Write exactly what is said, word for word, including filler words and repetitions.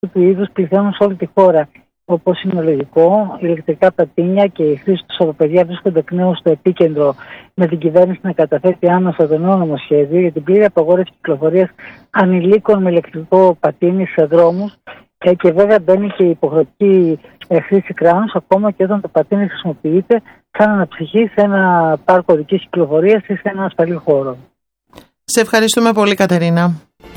του είδους πληθαίνουν σε όλη τη χώρα. Όπως είναι λογικό, ηλεκτρικά πατίνια και η χρήση τους από παιδιά βρίσκονται εκ νέου στο επίκεντρο, με την κυβέρνηση να καταθέτει άμεσα το νέο νομοσχέδιο για την πλήρη απαγόρευση κυκλοφορίας ανηλίκων με ηλεκτρικό πατίνι σε δρόμους. Και, και βέβαια μπαίνει και η υποχρεωτική χρήση κράνους, ακόμα και όταν το πατίνι χρησιμοποιείται σαν αναψυχή σε ένα πάρκο οδικής κυκλοφορίας ή σε ένα ασφαλή χώρο. Σε ευχαριστούμε πολύ, Κατερίνα.